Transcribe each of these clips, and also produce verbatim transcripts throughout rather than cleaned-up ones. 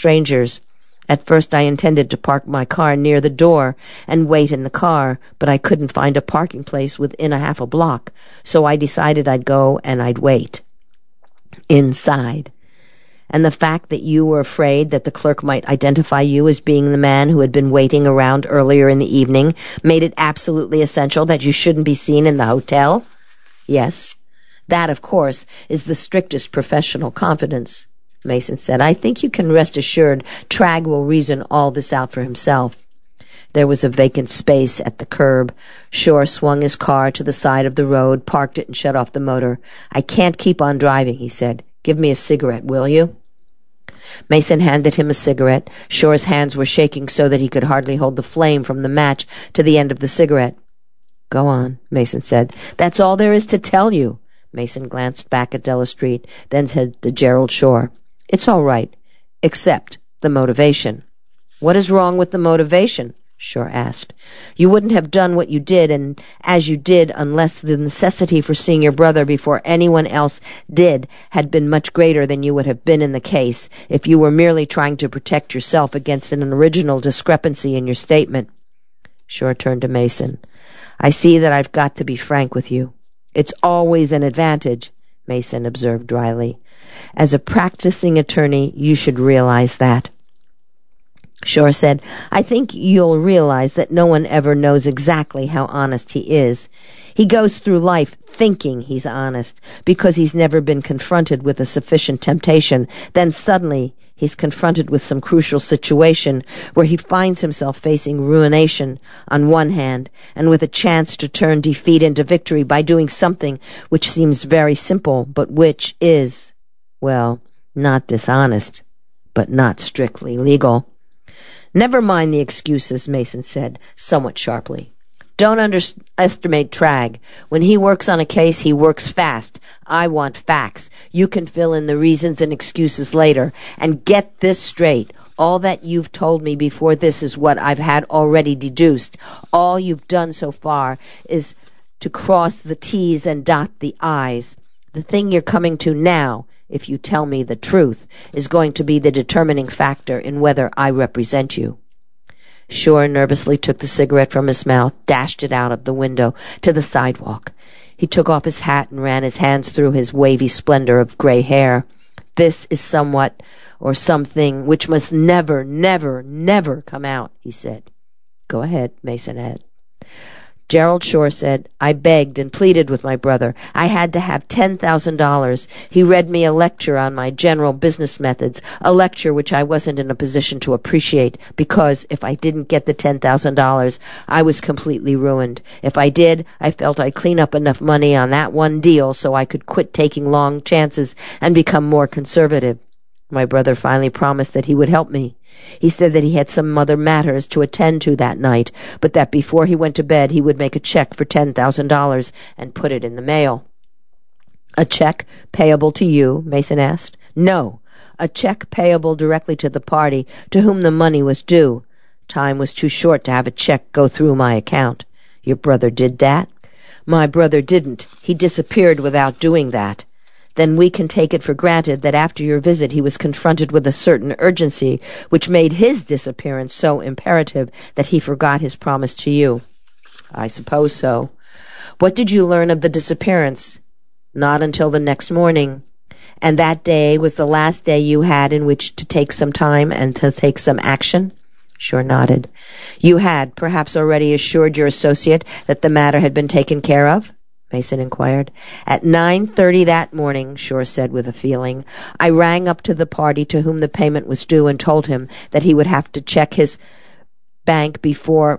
strangers. At first I intended to park my car near the door and wait in the car, but I couldn't find a parking place within a half a block, so I decided I'd go and I'd wait. Inside. And the fact that you were afraid that the clerk might identify you as being the man who had been waiting around earlier in the evening made it absolutely essential that you shouldn't be seen in the hotel? Yes. That, of course, is the strictest professional confidence. Mason said, I think you can rest assured Tragg will reason all this out for himself. There was a vacant space at the curb. Shore swung his car to the side of the road, parked it, and shut off the motor. I can't keep on driving, he said. Give me a cigarette, will you? Mason handed him a cigarette. Shore's hands were shaking so that he could hardly hold the flame from the match to the end of the cigarette. Go on, Mason said. That's all there is to tell you. Mason glanced back at Della Street, then said to Gerald Shore, It's all right, except the motivation. What is wrong with the motivation? Shore asked. You wouldn't have done what you did, and as you did, unless the necessity for seeing your brother before anyone else did had been much greater than you would have been in the case if you were merely trying to protect yourself against an original discrepancy in your statement. Shore turned to Mason. I see that I've got to be frank with you. It's always an advantage, Mason observed dryly. As a practicing attorney, you should realize that. Shore said, I think you'll realize that no one ever knows exactly how honest he is. He goes through life thinking he's honest because he's never been confronted with a sufficient temptation. Then suddenly he's confronted with some crucial situation where he finds himself facing ruination on one hand and with a chance to turn defeat into victory by doing something which seems very simple but which is, well, not dishonest, but not strictly legal. Never mind the excuses, Mason said, somewhat sharply. Don't underestimate Tragg. When he works on a case, he works fast. I want facts. You can fill in the reasons and excuses later. And get this straight. All that you've told me before this is what I've had already deduced. All you've done so far is to cross the T's and dot the I's. The thing you're coming to now, if you tell me the truth, is going to be the determining factor in whether I represent you. Shore nervously took the cigarette from his mouth, dashed it out of the window to the sidewalk. He took off his hat and ran his hands through his wavy splendor of gray hair. This is somewhat or something which must never, never, never come out, he said. Go ahead, Mason added. Gerald Shore said, I begged and pleaded with my brother. I had to have ten thousand dollars. He read me a lecture on my general business methods, a lecture which I wasn't in a position to appreciate, because if I didn't get the ten thousand dollars, I was completely ruined. If I did, I felt I'd clean up enough money on that one deal so I could quit taking long chances and become more conservative. My brother finally promised that he would help me. He said that he had some other matters to attend to that night, but that before he went to bed he would make a check for ten thousand dollars and put it in the mail. A check payable to you? Mason asked. No, a check payable directly to the party to whom the money was due. Time was too short to have a check go through my account. Your brother did that? My brother didn't. He disappeared without doing that. Then we can take it for granted that after your visit he was confronted with a certain urgency which made his disappearance so imperative that he forgot his promise to you. I suppose so. What did you learn of the disappearance? Not until the next morning. And that day was the last day you had in which to take some time and to take some action? Shore nodded. You had perhaps already assured your associate that the matter had been taken care of? Mason inquired. At nine thirty that morning, Shore said with a feeling, I rang up to the party to whom the payment was due and told him that he would have to check his bank before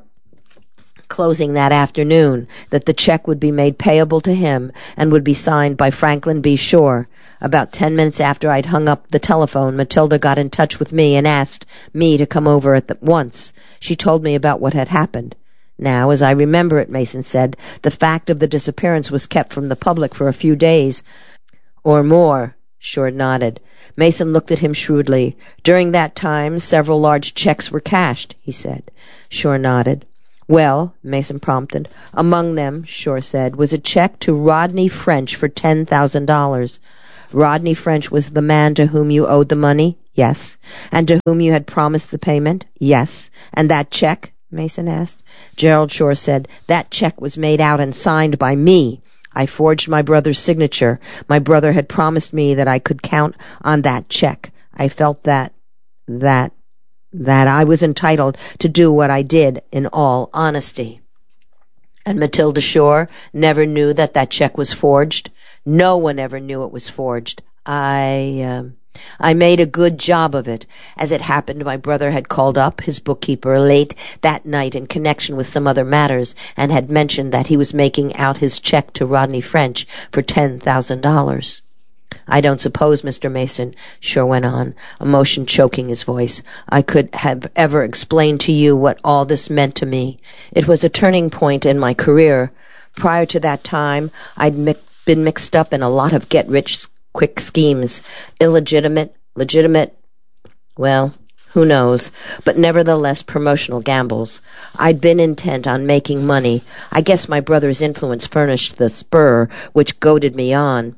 closing that afternoon, that the check would be made payable to him and would be signed by Franklin B. Shore. About ten minutes after I'd hung up the telephone, Matilda got in touch with me and asked me to come over at the once. She told me about what had happened. Now, as I remember it, Mason said, the fact of the disappearance was kept from the public for a few days or more. Shore nodded. Mason looked at him shrewdly. During that time, several large checks were cashed, he said. Shore nodded. Well, Mason prompted. Among them, Shore said, was a check to Rodney French for ten thousand dollars. Rodney French was the man to whom you owed the money? Yes. And to whom you had promised the payment? Yes. And that check? Mason asked. Gerald Shore said, That check was made out and signed by me. I forged my brother's signature. My brother had promised me that I could count on that check. I felt that, that, that I was entitled to do what I did in all honesty. And Matilda Shore never knew that that check was forged? No one ever knew it was forged. I, uh, I made a good job of it. As it happened, my brother had called up his bookkeeper late that night in connection with some other matters and had mentioned that he was making out his check to Rodney French for ten thousand dollars. I don't suppose, Mister Mason, Shore went on, emotion choking his voice, I could have ever explained to you what all this meant to me. It was a turning point in my career. Prior to that time, I'd mi- been mixed up in a lot of get-rich-quick schemes, illegitimate, legitimate, well, who knows, but nevertheless promotional gambles. I'd been intent on making money. I guess my brother's influence furnished the spur which goaded me on.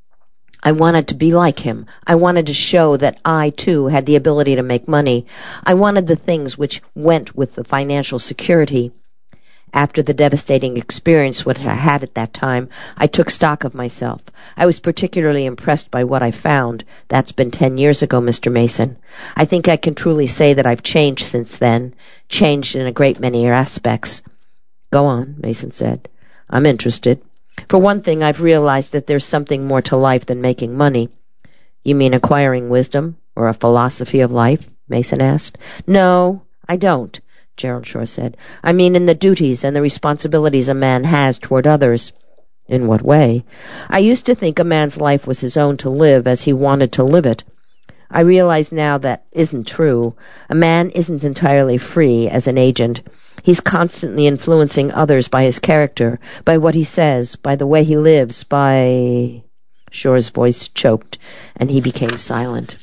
I wanted to be like him. I wanted to show that I, too, had the ability to make money. I wanted the things which went with the financial security. After the devastating experience which I had at that time, I took stock of myself. I was particularly impressed by what I found. That's been ten years ago, Mister Mason. I think I can truly say that I've changed since then, changed in a great many aspects. Go on, Mason said. I'm interested. For one thing, I've realized that there's something more to life than making money. You mean acquiring wisdom or a philosophy of life? Mason asked. No, I don't, Gerald Shore said. I mean in the duties and the responsibilities a man has toward others. In what way? I used to think a man's life was his own to live as he wanted to live it. I realize now that isn't true. A man isn't entirely free as an agent. He's constantly influencing others by his character, by what he says, by the way he lives, by... Shore's voice choked, and he became silent.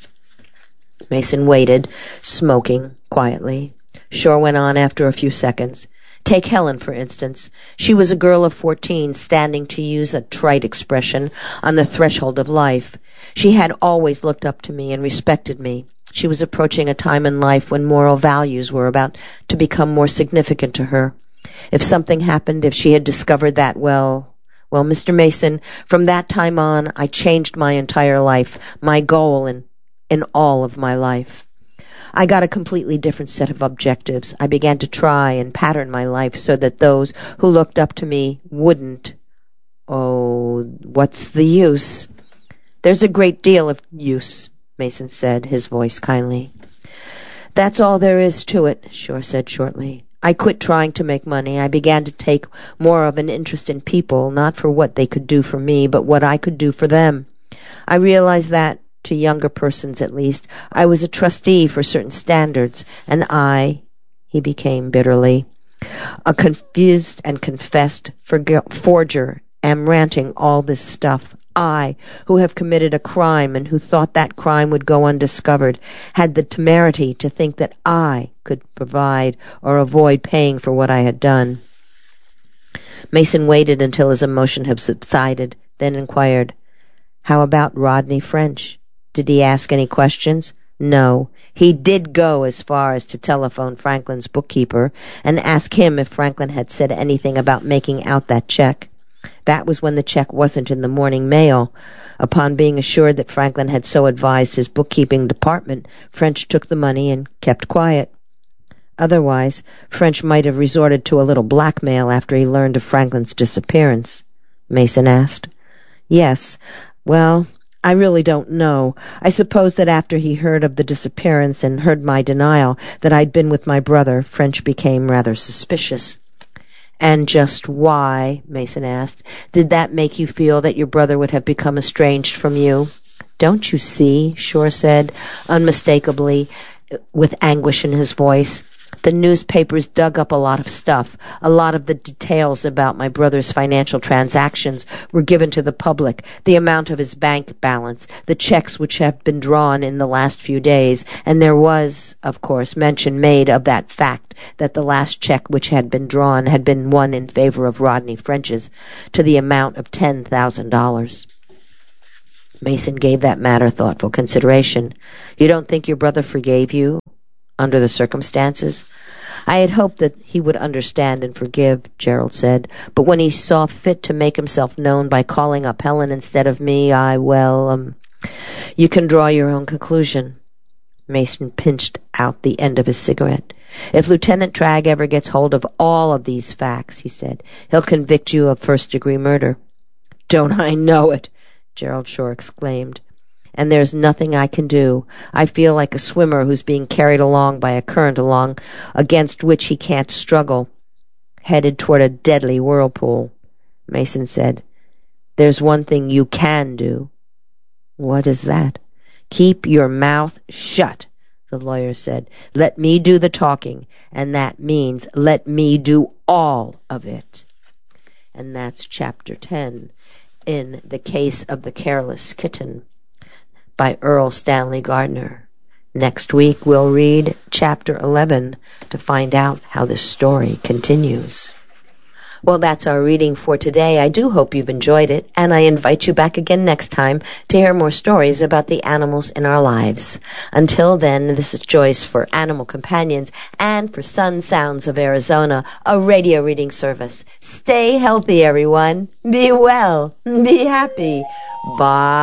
Mason waited, smoking quietly. Shore went on after a few seconds. Take Helen, for instance. She was a girl of fourteen, standing, to use a trite expression, on the threshold of life. She had always looked up to me and respected me. She was approaching a time in life when moral values were about to become more significant to her. If something happened, if she had discovered that, well, well, Mister Mason, from that time on, I changed my entire life, my goal in, in all of my life. I got a completely different set of objectives. I began to try and pattern my life so that those who looked up to me wouldn't. Oh, what's the use? There's a great deal of use, Mason said, his voice kindly. That's all there is to it, Shore said shortly. I quit trying to make money. I began to take more of an interest in people, not for what they could do for me, but what I could do for them. I realized that, to younger persons at least, I was a trustee for certain standards, and I, he became bitterly, a confused and confessed forger, am ranting all this stuff. I, who have committed a crime and who thought that crime would go undiscovered, had the temerity to think that I could provide or avoid paying for what I had done. Mason waited until his emotion had subsided, then inquired, How about Rodney French? Did he ask any questions? No. He did go as far as to telephone Franklin's bookkeeper and ask him if Franklin had said anything about making out that check. That was when the check wasn't in the morning mail. Upon being assured that Franklin had so advised his bookkeeping department, French took the money and kept quiet. Otherwise, French might have resorted to a little blackmail after he learned of Franklin's disappearance. Mason asked. Yes. Well, I really don't know. I suppose that after he heard of the disappearance and heard my denial that I'd been with my brother, French became rather suspicious. And just why, Mason asked, did that make you feel that your brother would have become estranged from you? Don't you see, Shore said, unmistakably, with anguish in his voice. The newspapers dug up a lot of stuff. A lot of the details about my brother's financial transactions were given to the public, the amount of his bank balance, the checks which have been drawn in the last few days, and there was, of course, mention made of that fact that the last check which had been drawn had been one in favor of Rodney French's to the amount of ten thousand dollars. Mason gave that matter thoughtful consideration. You don't think your brother forgave you under the circumstances? I had hoped that he would understand and forgive, Gerald said, but when he saw fit to make himself known by calling up Helen instead of me, I, well, um, you can draw your own conclusion. Mason pinched out the end of his cigarette. If Lieutenant Tragg ever gets hold of all of these facts, he said, he'll convict you of first-degree murder. Don't I know it? Gerald Shore exclaimed. And there's nothing I can do. I feel like a swimmer who's being carried along by a current along against which he can't struggle, headed toward a deadly whirlpool. Mason said, There's one thing you can do. What is that? Keep your mouth shut, the lawyer said. Let me do the talking, and that means let me do all of it. And that's chapter ten in The Case of the Careless Kitten by Earl Stanley Gardner. Next week we'll read chapter eleven to find out how this story continues. Well, that's our reading for today. I do hope you've enjoyed it, and I invite you back again next time to hear more stories about the animals in our lives. Until then, this is Joyce for Animal Companions and for Sun Sounds of Arizona, a radio reading service. Stay healthy, everyone. Be well. Be happy. Bye.